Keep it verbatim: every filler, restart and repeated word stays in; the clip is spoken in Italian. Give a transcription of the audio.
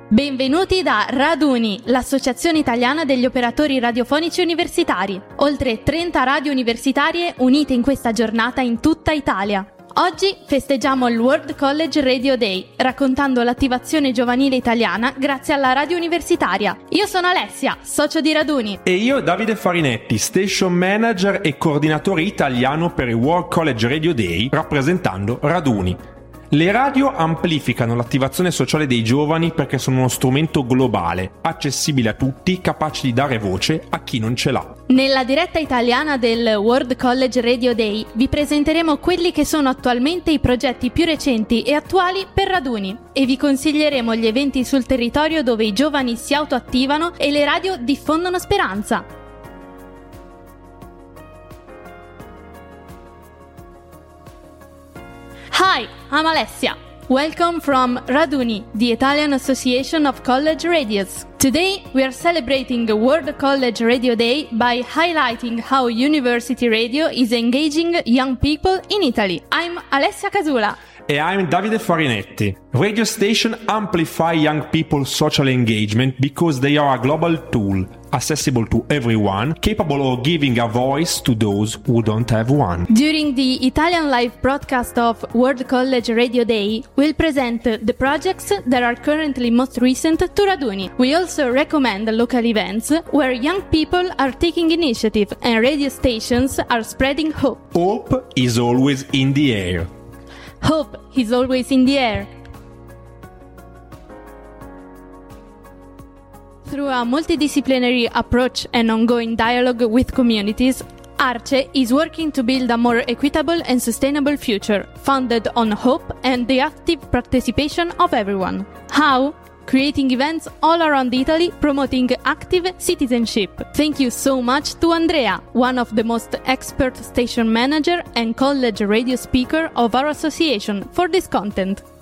Benvenuti da Raduni, l'associazione italiana degli operatori radiofonici universitari. Oltre trenta radio universitarie unite in questa giornata in tutta Italia. Oggi festeggiamo il World College Radio Day, raccontando l'attivazione giovanile italiana grazie alla radio universitaria. Io sono Alessia, socio di Raduni. E io Davide Farinetti, station manager e coordinatore italiano per il World College Radio Day, rappresentando Raduni. Le radio amplificano l'attivazione sociale dei giovani perché sono uno strumento globale, accessibile a tutti, capace di dare voce a chi non ce l'ha. Nella diretta italiana del World College Radio Day vi presenteremo quelli che sono attualmente i progetti più recenti e attuali per Raduni e vi consiglieremo gli eventi sul territorio dove i giovani si autoattivano e le radio diffondono speranza. Hi, I'm Alessia. Welcome from Raduni, the Italian Association of College Radios. Today we are celebrating World College Radio Day by highlighting how university radio is engaging young people in Italy. I'm Alessia Casula. E I'm Davide Farinetti. Radio station amplify young people's social engagement because they are a global tool, accessible to everyone, capable of giving a voice to those who don't have one. During the Italian live broadcast of World College Radio Day, we'll present the projects that are currently most recent to Raduni. We also recommend local events where young people are taking initiative and radio stations are spreading hope. Hope is always in the air. Hope is always in the air. Through a multidisciplinary approach and ongoing dialogue with communities, Arce is working to build a more equitable and sustainable future, founded on hope and the active participation of everyone. How? Creating events all around Italy promoting active citizenship. Thank you so much to Andrea, one of the most expert station manager and college radio speaker of our association, for this content.